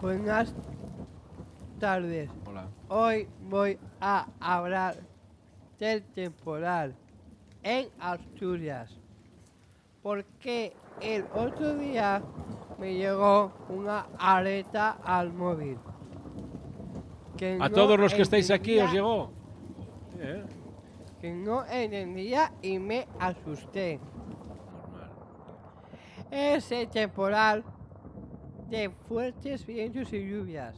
buenas tardes. Hola. Hoy voy a hablar del temporal en Asturias. Porque el otro día me llegó una alerta al móvil. Que A no todos los que estáis aquí entendía- os llegó. Que no entendía y me asusté. Normal. Ese temporal de fuertes vientos y lluvias.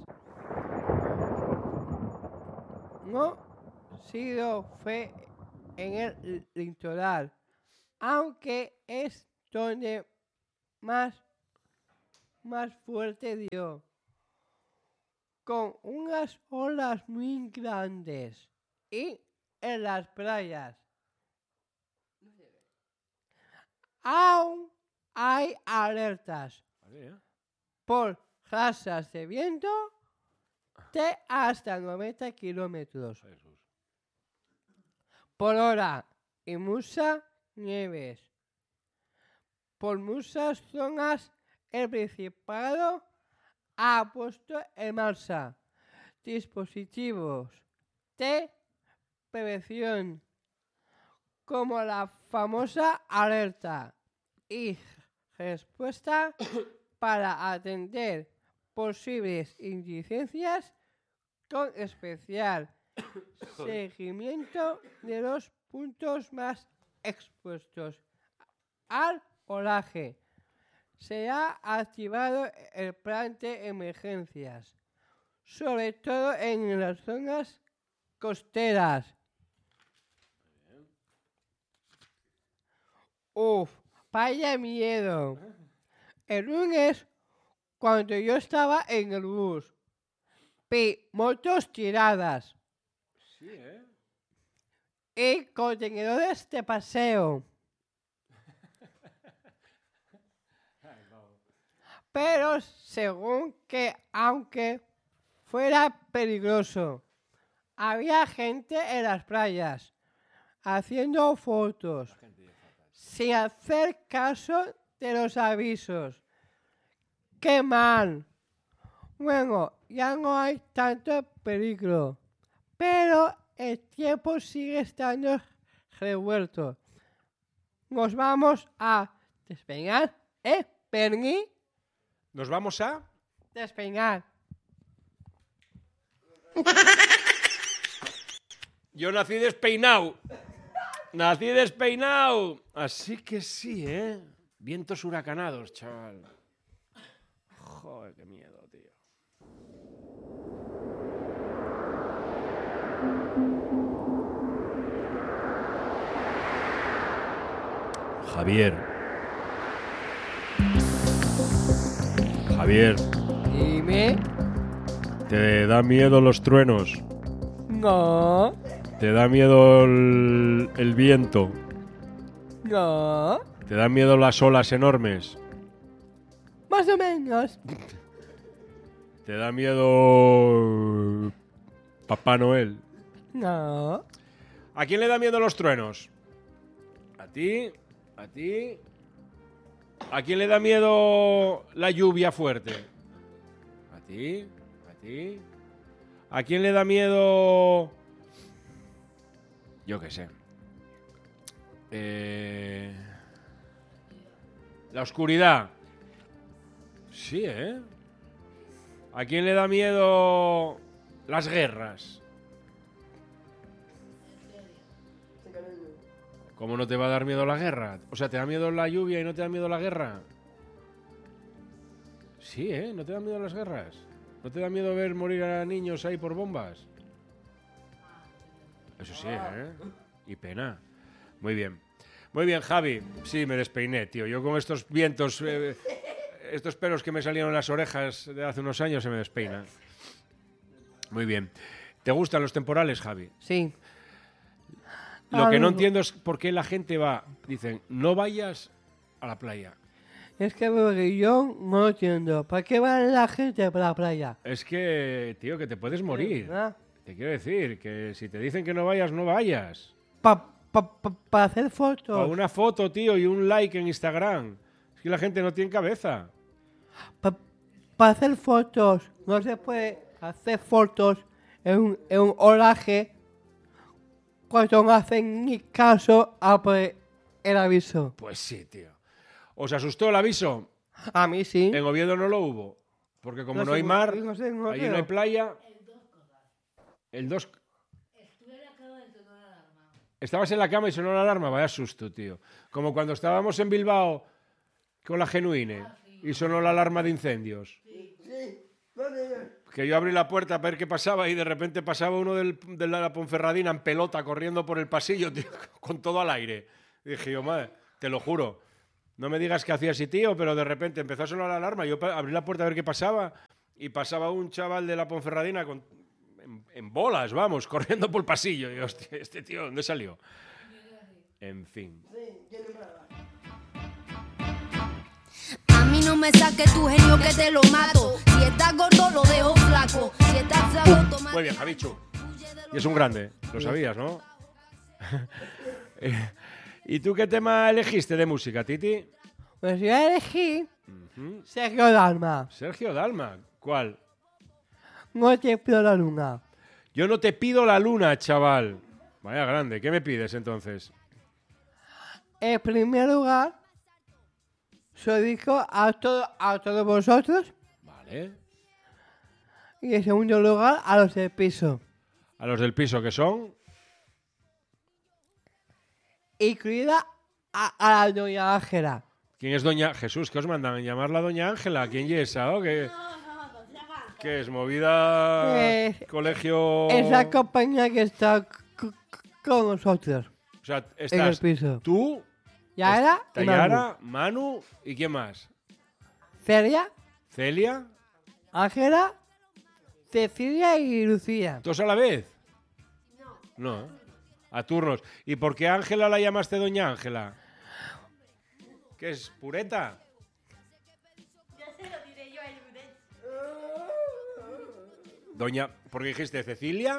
No fue en el litoral, aunque es donde más fuerte dio, con unas olas muy grandes y en las playas. Aún hay alertas por razas de viento de hasta 90 kilómetros por hora y muchas nieves. Por muchas zonas el Principado ha puesto en marcha dispositivos de prevención como la famosa alerta y respuesta para atender posibles incidencias con especial seguimiento de los puntos más expuestos al olaje. Se ha activado el plan de emergencias, sobre todo en las zonas costeras. Uf, vaya miedo. El lunes, cuando yo estaba en el bus, vi motos tiradas Sí, y contenedores de paseo. Pero según que, aunque fuera peligroso, había gente en las playas haciendo fotos sin hacer caso de los avisos. ¡Qué mal! Bueno, ya no hay tanto peligro, pero el tiempo sigue estando revuelto. Nos vamos a despeñar, Bernie? ¿Nos vamos a? Despeñar. Yo nací despeinado. Nací despeinado. Así que sí, vientos huracanados, chaval. Joder, qué miedo, tío. Javier, Dime. ¿te da miedo los truenos? No. ¿Te da miedo el viento? No. ¿Te da miedo las olas enormes? Más o menos. ¿Te da miedo Papá Noel? No. ¿A quién le da miedo los truenos? ¿A ti? ¿A ti? ¿A quién le da miedo la lluvia fuerte? ¿A ti? ¿A ti? ¿A quién le da miedo? Yo qué sé. La oscuridad. Sí, ¿eh? ¿A quién le da miedo las guerras? ¿Cómo no te va a dar miedo la guerra? O sea, ¿te da miedo la lluvia y no te da miedo la guerra? Sí, ¿eh? ¿No te da miedo las guerras? ¿No te da miedo ver morir a niños ahí por bombas? Eso sí, ¿eh? Y pena. Muy bien. Muy bien, Javi. Sí, me despeiné, tío. Yo con estos vientos, estos pelos que me salieron en las orejas de hace unos años se me despeinan. Muy bien. ¿Te gustan los temporales, Javi? Sí. Lo que no entiendo es por qué la gente va, dicen, no vayas a la playa. Es que yo no entiendo. ¿Para qué va la gente para la playa? Es que, tío, que te puedes morir. ¿Verdad? Te quiero decir que si te dicen que no vayas, no vayas. Para hacer fotos. Para una foto, tío, y un like en Instagram. Es que la gente no tiene cabeza. para hacer fotos no se puede hacer fotos en un olaje cuando no hacen ni caso a por el aviso. Pues sí, tío. ¿Os asustó el aviso? A mí sí. En Oviedo no lo hubo. Porque como no hay sé, mar, no sé, allí no hay creo. playa. El 2. Estabas en la cama y sonó la alarma. Vaya susto, tío. Como cuando estábamos en Bilbao con la Genuine y sonó la alarma de incendios. Que yo abrí la puerta para ver qué pasaba y de repente pasaba uno de la Ponferradina en pelota corriendo por el pasillo, tío, con todo al aire. Y dije yo, madre, te lo juro. No me digas qué hacía así, tío, pero de repente empezó a sonar la alarma. Yo abrí la puerta a ver qué pasaba y pasaba un chaval de la Ponferradina en bolas, vamos, corriendo por el pasillo. Y yo, hostia, este tío, ¿dónde salió? En fin. A mí no me saques tu genio que te lo mato. Si estás gordo lo dejo flaco. Si estás flaco toma. Muy bien, Javichu. Y es un grande, lo sabías, ¿no? ¿Y tú qué tema elegiste de música, Titi? Pues yo elegí Sergio Dalma. Sergio Dalma. ¿Cuál? No te pido la luna. Yo no te pido la luna, chaval. Vaya grande. ¿Qué me pides entonces? En primer lugar, se lo dedico a todos vosotros. Vale. Y en segundo lugar, a los del piso. A los del piso, ¿que son? Incluida a la doña Ángela. ¿Quién es Doña Jesús? ¿Qué os mandan? ¿Llamarla Doña Ángela? ¿Quién es esa? ¿O qué es? ¿Movida colegio? Esa compañía que está con nosotros. O sea, en el estás piso. tú, Yara y Tayara, Manu, ¿y quién más? Celia, ¿Celia? Ángela, Cecilia y Lucía. ¿Todos a la vez? No. No. A turnos. ¿Y por qué Ángela la llamaste Doña Ángela? ¿Qué es? ¿Pureta? Ya se lo diré yo a Lourdes. Doña, porque dijiste Cecilia,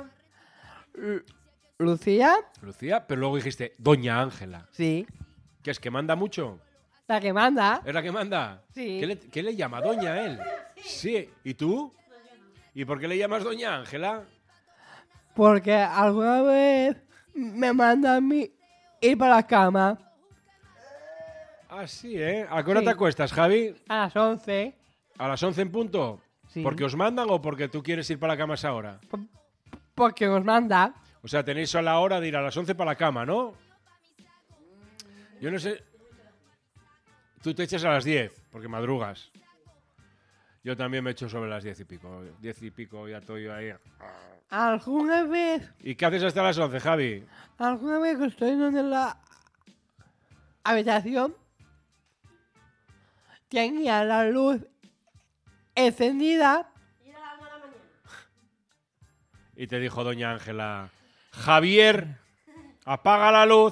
Lucía, Lucía, pero luego dijiste Doña Ángela. sí. ¿Qué es? ¿Que manda mucho? La que manda. ¿Es la que manda? Sí. ¿Qué le llama Doña a él? Sí. ¿Y tú? ¿Y por qué le llamas Doña Ángela? Porque alguna vez me manda a mí ir para la cama Ah, sí, ¿eh? ¿A qué hora Sí. te acuestas, Javi? a las 11. ¿A las 11 en punto? Sí. ¿Porque os mandan o porque tú quieres ir para la cama a esa hora? Porque nos manda. O sea, tenéis a la hora de ir a las 11 para la cama, ¿no? Yo no sé... Tú te echas a las 10, porque madrugas. Yo también me echo sobre las 10 y pico. 10 y pico ya estoy ahí. Alguna vez ¿Y qué haces hasta las 11, Javi? que estoy en la habitación, tenía la luz encendida. Y era la 1 de la mañana. Y te dijo Doña Ángela, Javier, apaga la luz.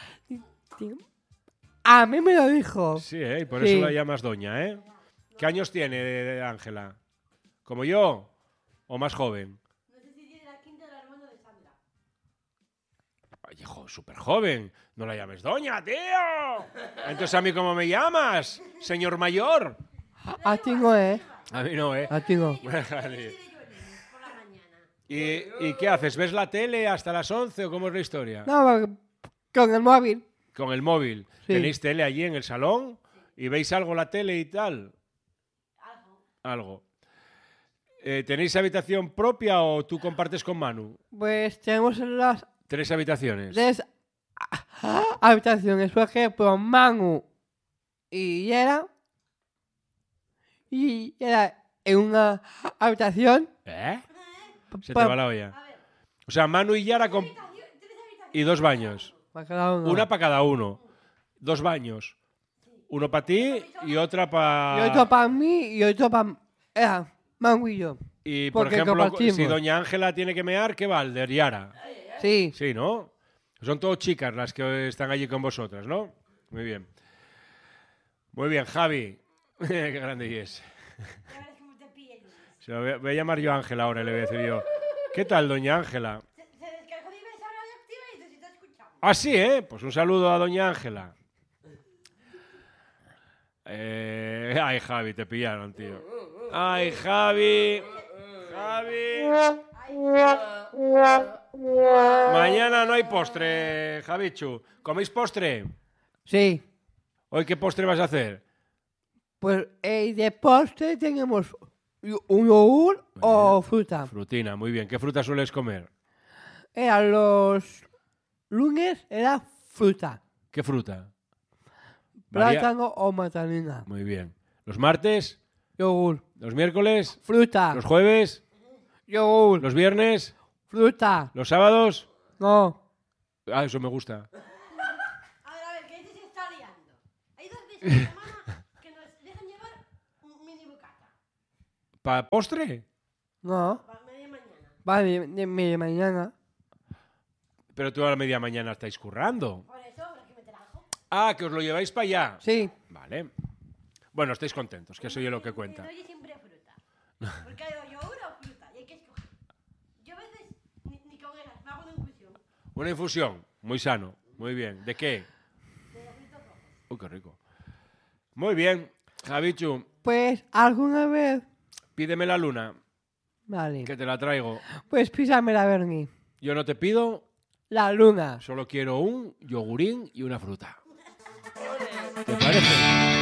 A mí me lo dijo. Sí, ¿eh? Y por Sí. eso la llamas Doña, ¿eh? ¿Qué años tiene Ángela? ¿Como yo? ¿O más joven? No sé si tiene la quinta del hermano de Sandra. Ay, hijo, súper joven. No la llames Doña, tío. Entonces, ¿a mí cómo me llamas? Señor mayor. A ti no, A mí no, ¿eh? A ti no. Por la mañana. ¿Y qué haces? ¿Ves la tele hasta las 11 o cómo es la historia? No, con el móvil. Con el móvil. Sí. ¿Tenéis tele allí en el salón? ¿Y veis algo la tele y tal? Algo. ¿Tenéis habitación propia o tú compartes con Manu? Pues tenemos las 3 habitaciones. 3 habitaciones. Por ejemplo, Manu y Yera. Y Yera en una habitación. ¿Eh? Se te pa- va la olla. O sea, Manu y Yara y 2 baños. para cada uno. Una para cada uno. 2 baños. Uno para ti y otra Y para... otro para mí y otro para Manu y yo. Y, por porque ejemplo, compartimos. si Doña Ángela tiene que mear, ¿qué va? El de Yara. Sí. Sí, ¿no? Son todas chicas las que están allí con vosotras, ¿no? Muy bien. Muy bien, Javi. Qué grande es. Ya verás cómo te pillen. Se lo voy a llamar yo a Ángela ahora, le voy a decir yo. ¿Qué tal, Doña Ángela? Se descargó diversa radioactiva y necesito escuchar. Ah, sí, ¿eh? Pues un saludo a Doña Ángela. Ay, Javi, te pillaron, tío. Ay, Javi. Mañana no hay postre, Javichu. ¿Coméis postre? Sí. ¿Hoy qué postre vas a hacer? Pues de postre tenemos un yogur o fruta. Frutina, muy bien. ¿Qué fruta sueles comer? Los lunes era fruta. ¿Qué fruta? María- Plátano o mandarina. Muy bien. ¿Los martes? Yogur. ¿Los miércoles? Fruta. ¿Los jueves? Yogur. ¿Los viernes? Fruta. ¿Los sábados? No. Ah, eso me gusta. A ver, que este se está liando. Hay 2 veces a la semana que nos dejan llevar un mini bocata. ¿Para postre? No. Para media mañana. Va de mañana. Pero tú a la media mañana estáis currando. Por eso, habrá que meter algo. Ah, que os lo lleváis para allá. Sí. Vale. Bueno, estáis contentos, que eso es lo que cuenta. Oye, siempre fruta. Porque hay yogur o fruta y hay que escoger. Yo a veces ni con esas, me hago una infusión. Una infusión, muy sano, muy bien. ¿De qué? De frutos rojos. Uy, qué rico. Muy bien, Javichu, Pues alguna vez. pídeme la luna, Vale. que te la traigo. Pues písamela, Bernie. Yo no te pido, La luna. solo quiero un yogurín y una fruta. ¿Te parece?